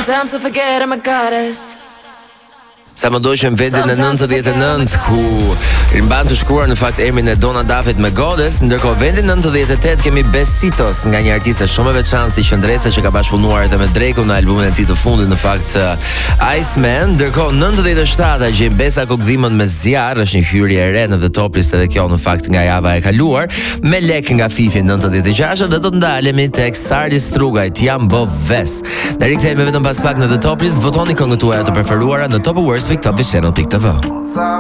Sometimes I forget I'm a goddess. Sa më dojshëm vendin e 99 ku mban të shkruar në fakt emrin e Donna David me Goddess, ndërkohë vendin 98 kemi Besitos nga një artiste shumë e veçantë si qendrese që ka bashkëpunuar edhe me Drake në albumin e tij të fundit në fakt Iceman, ndërkohë 97 gjejmë Besa Kokdhimën me Zjarr, është një hyrje e re në The Top List edhe kjo në fakt nga java e kaluar, me lek nga Fifi 96 dhe do të ndalemi tek Sardi Strugaj, Jam bë ves. Ne rikthehemi vetëm pas pak në The Top List, votoni këngët tuaja të preferuara në Top Awards. Top Channel.tv